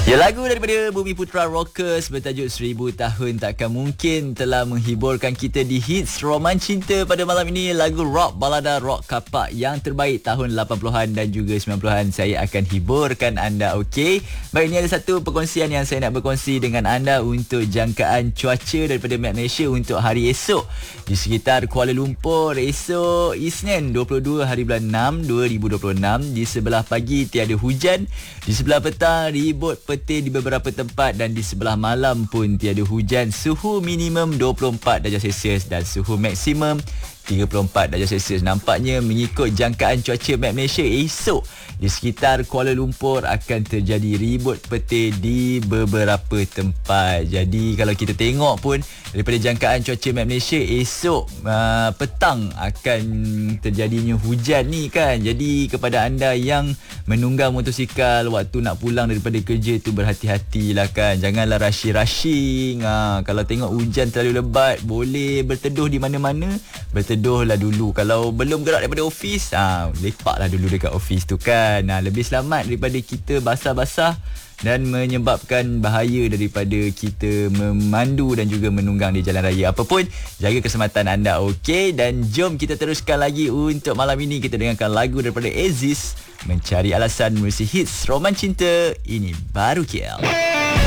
Ya, lagu daripada Bumi Putra Rockers bertajuk 1000 Tahun Takkan Mungkin telah menghiburkan kita di hits Roman Cinta pada malam ini. Lagu rock balada rock kapak yang terbaik tahun 80-an dan juga 90-an saya akan hiburkan anda, okey? Baik, ini ada satu perkongsian yang saya nak berkongsi dengan anda untuk jangkaan cuaca daripada Map Malaysia untuk hari esok. Di sekitar Kuala Lumpur esok Isnin 22 hari bulan 6 2026, di sebelah pagi tiada hujan, di sebelah petang ribut petir di beberapa tempat dan di sebelah malam pun tiada hujan. Suhu minimum 24 darjah Celsius dan suhu maksimum 34 darjah Celsius. Nampaknya mengikut jangkaan cuaca Map Malaysia, esok di sekitar Kuala Lumpur akan terjadi ribut petir di beberapa tempat. Jadi kalau kita tengok pun daripada jangkaan cuaca Map Malaysia, esok petang akan terjadinya hujan ni kan. Jadi kepada anda yang menunggang motosikal waktu nak pulang daripada kerja tu, berhati-hatilah kan. Janganlah rushing. Kalau tengok hujan terlalu lebat, boleh berteduh di mana-mana, berteduhlah dulu. Kalau belum gerak daripada ofis, lepaklah dulu dekat ofis tu kan. Lebih selamat daripada kita basah-basah dan menyebabkan bahaya daripada kita memandu dan juga menunggang di jalan raya. Apa pun, jaga keselamatan anda, okey? Dan jom kita teruskan lagi untuk malam ini. Kita dengarkan lagu daripada Aziz, Mencari Alasan, merusi hits Roman Cinta. Ini baru KL.